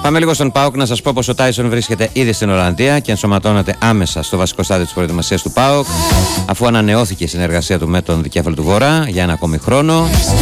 Πάμε λίγο στον ΠΑΟΚ να σας πω πως ο Τάισον βρίσκεται ήδη στην Ολλανδία και ενσωματώνεται άμεσα στο βασικό στάδιο της προετοιμασίας του ΠΑΟΚ, αφού ανανεώθηκε η συνεργασία του με τον δικέφαλο του Βορρά για ένα ακόμη χρόνο.